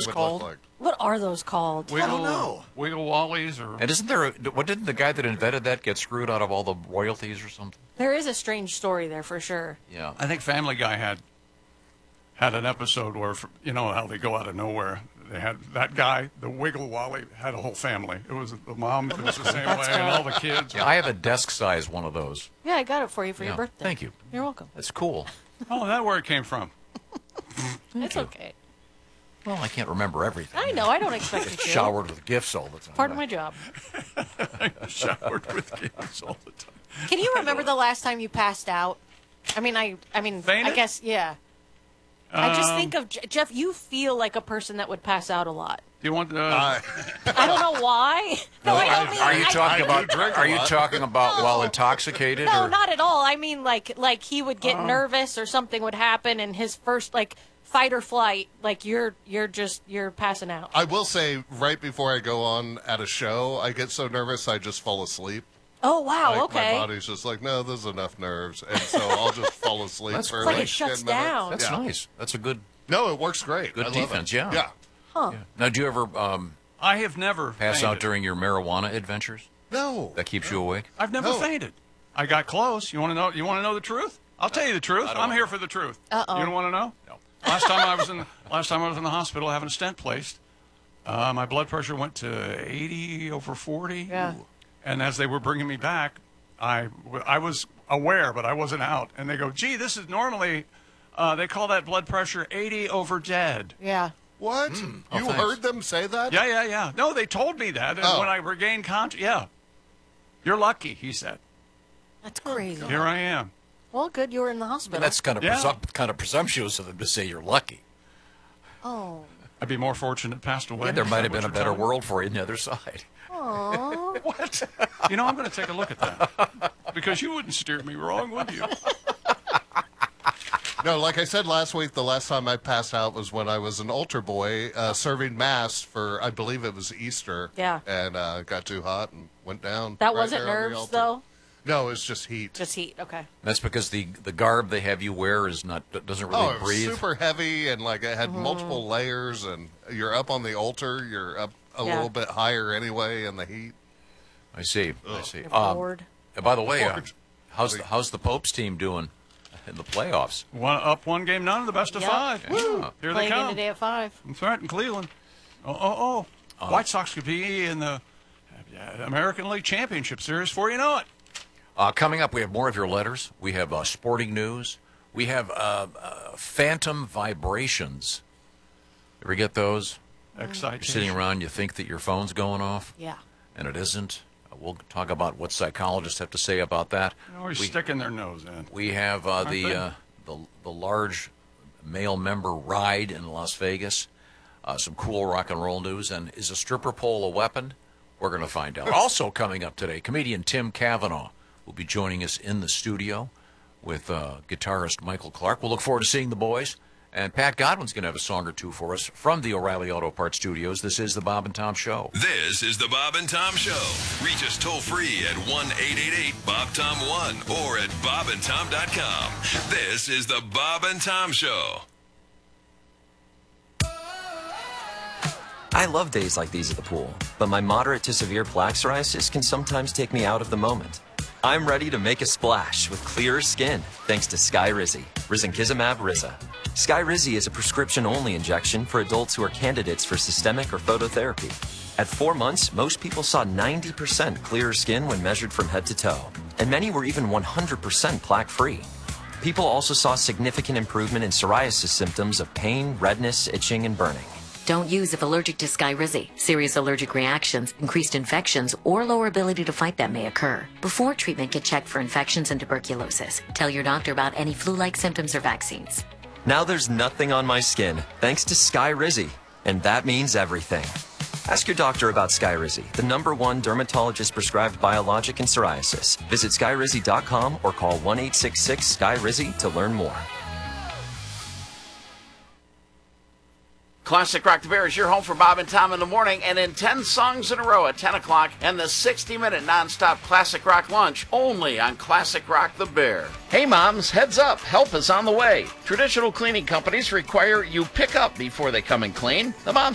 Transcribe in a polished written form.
those called? like. What are those called? I don't know. Wiggle Wallies or... And didn't the guy that invented that get screwed out of all the royalties or something? There is a strange story there for sure. Yeah. I think Family Guy had an episode where, you know how they go out of nowhere. They had that guy, the Wiggle Wally, had a whole family. It was the mom, it was the same way, and all the kids. Yeah, I have a desk size one of those. Yeah, I got it for you for your birthday. Thank you. You're welcome. That's cool. Oh, that's where it came from. It's okay. Well, I can't remember everything. I know. I don't expect you to. Showered with gifts all the time. Part of my job. Showered with gifts all the time. Can you remember the last time you passed out? I mean, Fainted? I guess, yeah. I just think of Jeff. You feel like a person that would pass out a lot. Do you want? I don't know why. No, I don't mean. Are you talking I about? do drink a Are you lot. talking about while intoxicated? No, or? not at all. I mean, like he would get nervous or something would happen, and his first fight or flight, you're passing out. I will say, right before I go on at a show, I get so nervous I just fall asleep. Oh wow, Like, okay. My body's just like, no, there's enough nerves, and so I'll just fall asleep That's for great. Like it like shuts 10 minutes. down. That's Yeah. nice. That's a good No, it works great. Good I love defense, it. yeah. Yeah. Huh. Now, do you ever I have never pass fainted. out during your marijuana adventures? No. That keeps you awake? I've never No. fainted. I got close. You want to know? You want to know the truth? I'll tell you the truth. I'm here for the truth. Uh-oh. You don't want to know? No. Last time I was in the hospital having a stent placed, my blood pressure went to 80/40. Yeah. And as they were bringing me back, I was aware, but I wasn't out. And they go, "Gee, this is normally they call that blood pressure 80/dead." Yeah. What? Oh, You thanks. heard them say that? Yeah. No, they told me that. And Oh. when I regained conscious, yeah. You're lucky, he said. That's crazy. Here I am. Well, good you were in the hospital. And that's kind of Yeah. kind of presumptuous of them to say you're lucky. Oh. I'd be more fortunate passed away. Yeah, there Is might that have what been a you're better telling me? world for you on the other side. Aww. What? You know, I'm going to take a look at that. Because you wouldn't steer me wrong, would you? No, like I said last week, the last time I passed out was when I was an altar boy serving Mass for, I believe it was Easter. Yeah. And got too hot and went down. That right wasn't there on the nerves, altar. though? No, it's just heat. Just heat. Okay. That's because the garb they have you wear is doesn't really it was breathe. super heavy and it had Mm-hmm. multiple layers, and you're up on the altar. You're up a little bit higher anyway in the heat. I see. I see. You're bored. By the way, Bored. how's the Pope's team doing in the playoffs? One game, none, the best of Yeah. 5. Woo! Here they Playing in come. today at 5. That's right, in Cleveland. White Sox could be in the American League Championship Series before you know it. Coming up, we have more of your letters. We have sporting news. We have phantom vibrations. Ever get those? Exciting. You're sitting around, you think that your phone's going off, Yeah. and it isn't. We'll talk about what psychologists have to say about that. They're always sticking their nose in. We have the large male member ride in Las Vegas. Some cool rock and roll news. And is a stripper pole a weapon? We're going to find out. Also coming up today, comedian Tim Cavanaugh will be joining us in the studio with guitarist Michael Clark. We'll look forward to seeing the boys. And Pat Godwin's going to have a song or two for us from the O'Reilly Auto Parts Studios. This is the Bob and Tom Show. This is the Bob and Tom Show. Reach us toll free at 1-888-BOB-TOM-1 or at bobandtom.com. This is the Bob and Tom Show. I love days like these at the pool, but my moderate to severe plaque psoriasis can sometimes take me out of the moment. I'm ready to make a splash with clearer skin thanks to Skyrizi, risankizumab Riza. Skyrizi is a prescription-only injection for adults who are candidates for systemic or phototherapy. At 4 months, most people saw 90% clearer skin when measured from head to toe, and many were even 100% plaque-free. People also saw significant improvement in psoriasis symptoms of pain, redness, itching, and burning. Don't use if allergic to Skyrizi. Serious allergic reactions, increased infections, or lower ability to fight them may occur. Before treatment, get checked for infections and tuberculosis. Tell your doctor about any flu-like symptoms or vaccines. Now there's nothing on my skin thanks to Skyrizi, and that means everything. Ask your doctor about Skyrizi, the #1 dermatologist-prescribed biologic in psoriasis. Visit Skyrizi.com or call 1-866-SKYRIZI to learn more. Classic Rock the Bear is your home for Bob and Tom in the morning, and in 10 songs in a row at 10 o'clock, and the 60-minute nonstop Classic Rock lunch only on Classic Rock the Bear. Hey moms, heads up, help is on the way. Traditional cleaning companies require you pick up before they come and clean. The moms